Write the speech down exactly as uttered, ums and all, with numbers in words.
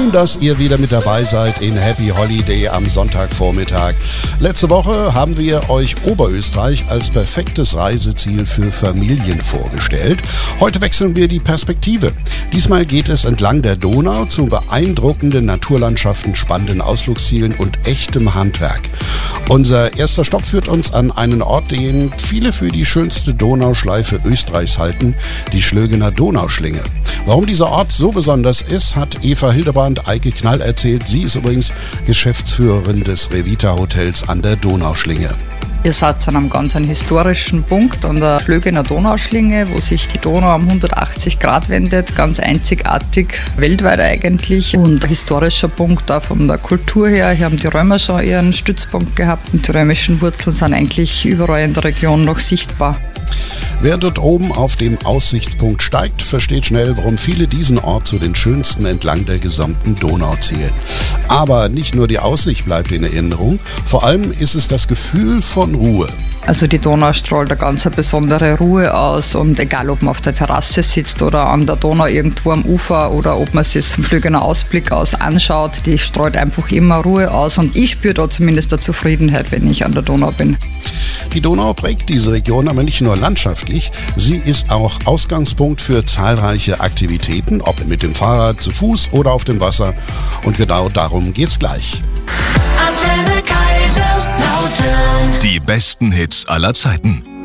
Schön, dass ihr wieder mit dabei seid in Happy Holiday am Sonntagvormittag. Letzte Woche haben wir euch Oberösterreich als perfektes Reiseziel für Familien vorgestellt. Heute wechseln wir die Perspektive. Diesmal geht es entlang der Donau zu beeindruckenden Naturlandschaften, spannenden Ausflugszielen und echtem Handwerk. Unser erster Stopp führt uns an einen Ort, den viele für die schönste Donauschleife Österreichs halten, die Schlögener Donauschlinge. Warum dieser Ort so besonders ist, hat Eva Hildebrand Eike Knall erzählt. Sie ist übrigens Geschäftsführerin des Revita Hotels an der Donauschlinge. Ihr seid an einem ganz einen historischen Punkt an der Schlögener Donauschlinge, wo sich die Donau um hundertachtzig Grad wendet, ganz einzigartig, weltweit eigentlich. Und ein historischer Punkt auch von der Kultur her. Hier haben die Römer schon ihren Stützpunkt gehabt und die römischen Wurzeln sind eigentlich überall in der Region noch sichtbar. Wer dort oben auf dem Aussichtspunkt steigt, versteht schnell, warum viele diesen Ort zu den schönsten entlang der gesamten Donau zählen. Aber nicht nur die Aussicht bleibt in Erinnerung, vor allem ist es das Gefühl von Ruhe. Also die Donau strahlt eine ganz besondere Ruhe aus und egal, ob man auf der Terrasse sitzt oder an der Donau irgendwo am Ufer oder ob man sich vom Schlögener Ausblick aus anschaut, die strahlt einfach immer Ruhe aus und ich spüre da zumindest eine Zufriedenheit, wenn ich an der Donau bin. Die Donau prägt diese Region aber nicht nur landschaftlich, sie ist auch Ausgangspunkt für zahlreiche Aktivitäten, ob mit dem Fahrrad, zu Fuß oder auf dem Wasser. Und genau darum geht's gleich. Die besten Hits aller Zeiten.